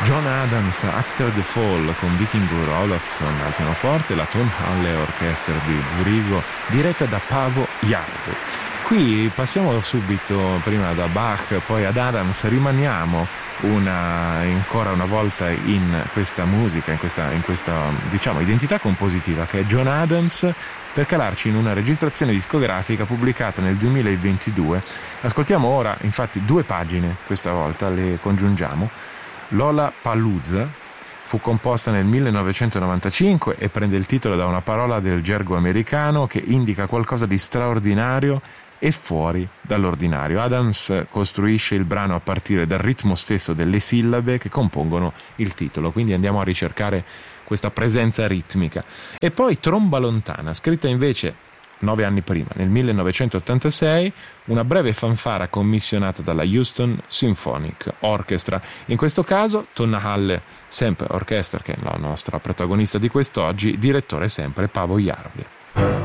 John Adams, After the Fall, con Vikingur Olofsson al pianoforte, la Tonhalle Orchestra di Zurigo, diretta da Paavo Järvi. Qui passiamo subito, prima da Bach, poi ad Adams, rimaniamo ancora una volta in questa musica, in questa diciamo identità compositiva che è John Adams, per calarci in una registrazione discografica pubblicata nel 2022. Ascoltiamo ora, infatti, 2 pagine, questa volta le congiungiamo. Lollapalooza fu composta nel 1995 e prende il titolo da una parola del gergo americano che indica qualcosa di straordinario e fuori dall'ordinario. Adams costruisce il brano a partire dal ritmo stesso delle sillabe che compongono il titolo, quindi andiamo a ricercare questa presenza ritmica. E poi Tromba lontana, scritta invece 9 anni prima, nel 1986, una breve fanfara commissionata dalla Houston Symphonic Orchestra. In questo caso Tonhalle sempre Orchestra, che è la nostra protagonista di quest'oggi, direttore sempre Paavo Järvi.